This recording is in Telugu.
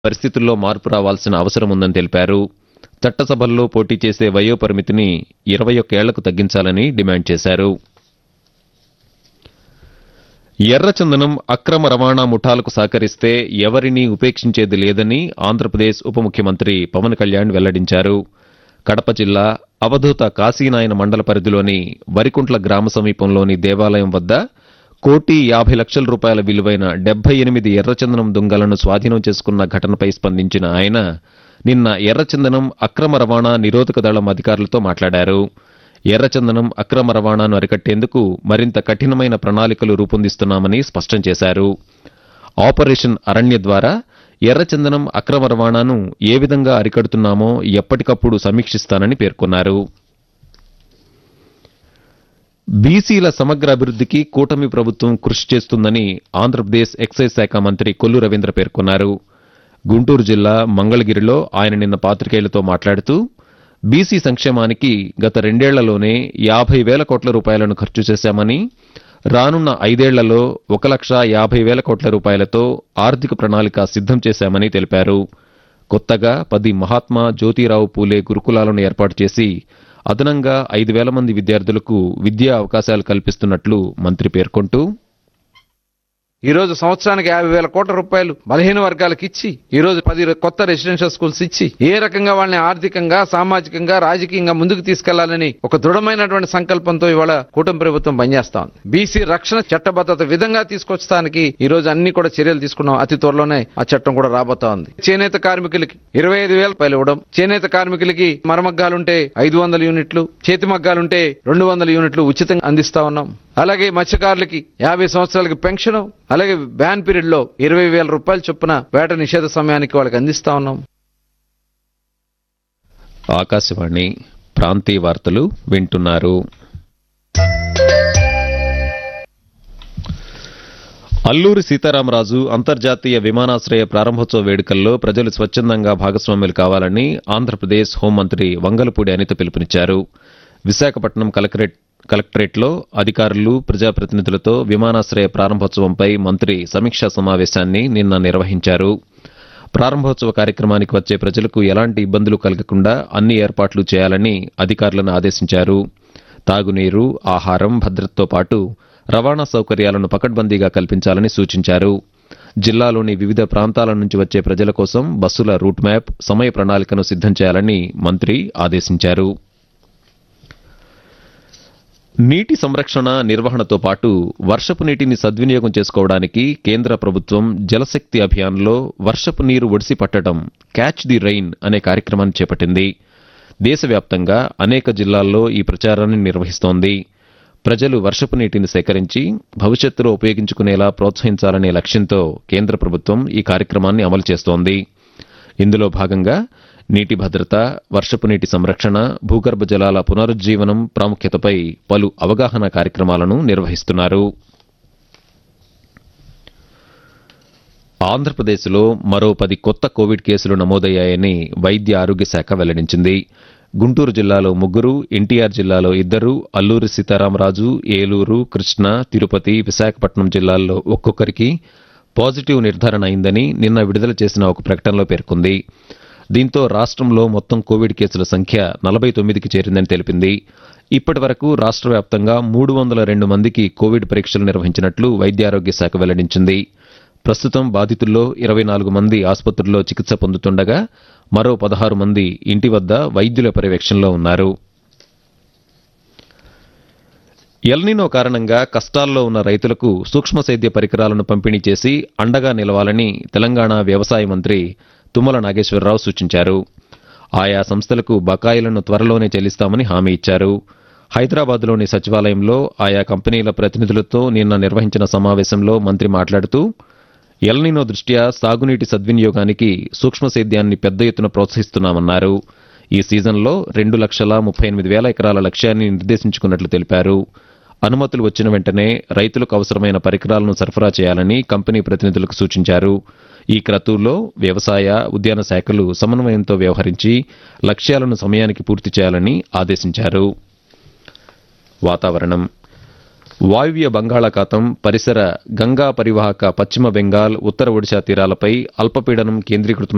పరిస్థితుల్లో మార్పు రావాల్సిన అవసరం ఉందని తెలిపారు. చట్టసభల్లో పోటీ చేసే వయోపరిమితిని 21 ఏళ్లకు తగ్గించాలని డిమాండ్ చేశారు. ఎర్రచందనం అక్రమ రవాణా ముఠాలకు సహకరిస్తే ఎవరినీ ఉపేక్షించేది లేదని ఆంధ్రప్రదేశ్ ఉప ముఖ్యమంత్రి పవన్ కళ్యాణ్ వెల్లడించారు. కడప జిల్లా అవధూత కాశీనాయన మండల పరిధిలోని వరికుంట్ల గ్రామ సమీపంలోని దేవాలయం వద్ద 1,50,00,000 రూపాయల విలువైన 78 ఎర్రచందనం దుంగలను స్వాధీనం చేసుకున్న ఘటనపై స్పందించిన ఆయన నిన్న ఎర్రచందనం అక్రమ రవాణా నిరోధక దళం అధికారులతో మాట్లాడారు. ఎర్రచందనం అక్రమ రవాణాను అరికట్టేందుకు మరింత కఠినమైన ప్రణాళికలు రూపొందిస్తున్నామని స్పష్టం చేశారు. ఆపరేషన్ అరణ్య ద్వారా ఎర్రచందనం అక్రమ రవాణాను ఏ విధంగా అరికడుతున్నామో ఎప్పటికప్పుడు సమీక్షిస్తానని పేర్కొన్నారు. బీసీల సమగ్ర అభివృద్ధికి కూటమి ప్రభుత్వం కృషి చేస్తుందని ఆంధ్రప్రదేశ్ ఎక్సైజ్ శాఖ మంత్రి కొల్లు రవీంద్ర పేర్కొన్నారు. గుంటూరు జిల్లా మంగళగిరిలో ఆయన నిన్న పాత్రికేయులతో మాట్లాడుతూ బీసీ సంక్షేమానికి గత 2 ఏళ్లలోనే 50,000 కోట్ల రూపాయలను ఖర్చు చేశామని, రానున్న 5 ఏళ్లలో 1,50,000 కోట్ల రూపాయలతో ఆర్థిక ప్రణాళిక సిద్ధం చేశామని తెలిపారు. కొత్తగా 10 మహాత్మా జ్యోతిరావు పూలే గురుకులాలను ఏర్పాటు చేసి అదనంగా 5,000 మంది విద్యార్థులకు విద్యా అవకాశాలు కల్పిస్తున్నట్లు మంత్రి పేర్కొంటూ, ఈ రోజు సంవత్సరానికి 50,000 కోట్ల రూపాయలు బలహీన వర్గాలకు ఇచ్చి, ఈ రోజు 10 కొత్త రెసిడెన్షియల్ స్కూల్స్ ఇచ్చి ఏ రకంగా వాళ్ళని ఆర్థికంగా, సామాజికంగా, రాజకీయంగా ముందుకు తీసుకెళ్లాలని ఒక దృఢమైనటువంటి సంకల్పంతో ఇవాళ కూటమి ప్రభుత్వం పనిచేస్తా ఉంది. బీసీ రక్షణ చట్టబద్ధత విధంగా తీసుకొచ్చడానికి ఈ రోజు అన్ని కూడా చర్యలు తీసుకున్నాం. అతి త్వరలోనే ఆ చట్టం కూడా రాబోతా ఉంది. చేనేత కార్మికులకి 25,000 రూపాయలు ఇవ్వడం, చేనేత కార్మికులకి మరమగ్గాలుంటే 500 యూనిట్లు, చేతి మగ్గాలుంటే 200 యూనిట్లు ఉచితంగా అందిస్తా ఉన్నాం. అలాగే మత్స్యకారులకి 50 సంవత్సరాలకి పెన్షన్, అలాగే బ్యాన్ పీరియడ్ లో 20,000 రూపాయలు చొప్పున వేట నిషేధ సమయానికి వాళ్ళకి అందిస్తా ఉన్నాం. ఆకాశవాణి ప్రాంతీయ వార్తలు వింటున్నారు. అల్లూరి సీతారామరాజు అంతర్జాతీయ విమానాశ్రయ ప్రారంభోత్సవ వేడుకల్లో ప్రజలు స్వచ్ఛందంగా భాగస్వాములు కావాలని ఆంధ్రప్రదేశ్ హోంమంత్రి వంగలపూడి అనిత పిలుపునిచ్చారు. విశాఖపట్నం కలెక్టరేట్లో అధికారులు, ప్రజాప్రతినిధులతో విమానాశ్రయ ప్రారంభోత్సవంపై మంత్రి సమీక్షా సమావేశాన్ని నిన్న నిర్వహించారు. ప్రారంభోత్సవ కార్యక్రమానికి వచ్చే ప్రజలకు ఎలాంటి ఇబ్బందులు కలగకుండా అన్ని ఏర్పాట్లు చేయాలని అధికారులను ఆదేశించారు. తాగునీరు, ఆహారం, భద్రతతో పాటు రవాణా సౌకర్యాలను పకడ్బందీగా కల్పించాలని సూచించారు. జిల్లాలోని వివిధ ప్రాంతాల నుంచి వచ్చే ప్రజల కోసం బస్సుల రూట్ మ్యాప్, సమయ ప్రణాళికను సిద్ధం చేయాలని మంత్రి ఆదేశించారు. నీటి సంరక్షణ, నిర్వహణతో పాటు వర్షపు నీటిని సద్వినియోగం చేసుకోవడానికి కేంద్ర ప్రభుత్వం జలశక్తి అభియాన్లో వర్షపు నీరు ఒడిసి పట్టడం, క్యాచ్ ది రైన్ అనే కార్యక్రమాన్ని చేపట్టింది. దేశవ్యాప్తంగా అనేక జిల్లాల్లో ఈ ప్రచారాన్ని నిర్వహిస్తోంది. ప్రజలు వర్షపు నీటిని సేకరించి భవిష్యత్తులో ఉపయోగించుకునేలా ప్రోత్సహించాలనే లక్ష్యంతో కేంద్ర ప్రభుత్వం ఈ కార్యక్రమాన్ని అమలు చేస్తోంది. ఇందులో భాగంగా నీటి భద్రత, వర్షపు నీటి సంరక్షణ, భూగర్భ జలాల పునరుజ్జీవనం ప్రాముఖ్యతపై పలు అవగాహన కార్యక్రమాలను నిర్వహిస్తున్నారు. ఆంధ్రప్రదేశ్లో మరో 10 కొత్త కోవిడ్ కేసులు నమోదయ్యాయని వైద్య ఆరోగ్య శాఖ వెల్లడించింది. గుంటూరు జిల్లాలో 3, ఎన్టీఆర్ జిల్లాలో 2, అల్లూరి సీతారామరాజు, ఏలూరు, కృష్ణా, తిరుపతి, విశాఖపట్నం జిల్లాల్లో ఒక్కొక్కరికి పాజిటివ్ నిర్ధారణ అయిందని నిన్న విడుదల చేసిన ఒక ప్రకటనలో పేర్కొంది. దీంతో రాష్ట్రంలో మొత్తం కోవిడ్ కేసుల సంఖ్య 49కి చేరిందని తెలిపింది. ఇప్పటి వరకు రాష్ట్ర వ్యాప్తంగా 302 మందికి కోవిడ్ పరీక్షలు నిర్వహించినట్లు వైద్యారోగ్య శాఖ వెల్లడించింది. ప్రస్తుతం బాధితుల్లో 24 మంది ఆసుపత్రుల్లో చికిత్స పొందుతుండగా మరో 16 మంది ఇంటి వద్ద వైద్యుల పర్యవేక్షణలో ఉన్నారు. ఎల్నినో కారణంగా కష్టాల్లో ఉన్న రైతులకు సూక్ష్మ సేద్య పరికరాలను పంపిణీ చేసి అండగా నిలవాలని తెలంగాణ వ్యవసాయ మంత్రి తుమ్మల నాగేశ్వరరావు సూచించారు. ఆయా సంస్థలకు బకాయిలను త్వరలోనే చెల్లిస్తామని హామీ ఇచ్చారు. హైదరాబాద్లోని సచివాలయంలో ఆయా కంపెనీల ప్రతినిధులతో నిన్న నిర్వహించిన సమావేశంలో మంత్రి మాట్లాడుతూ, ఎల్నినో దృష్ట్యా సాగునీటి సద్వినియోగానికి సూక్ష్మ సేద్యాన్ని పెద్ద ఎత్తున ప్రోత్సహిస్తున్నామన్నారు. ఈ సీజన్లో 2,38,000 ఎకరాల లక్ష్యాన్ని నిర్దేశించుకున్నట్లు తెలిపారు. అనుమతులు వచ్చిన వెంటనే రైతులకు అవసరమైన పరికరాలను సరఫరా చేయాలని కంపెనీ ప్రతినిధులకు సూచించారు. ఈ క్రతువులో వ్యవసాయ, ఉద్యాన శాఖలు సమన్వయంతో వ్యవహరించి లక్ష్యాలను సమయానికి పూర్తి చేయాలని ఆదేశించారు. వాతావరణం. వాయువ్య బంగాళాఖాతం, పరిసర గంగా పరివాహక పశ్చిమ బెంగాల్, ఉత్తర ఒడిశా తీరాలపై అల్పపీడనం కేంద్రీకృతమై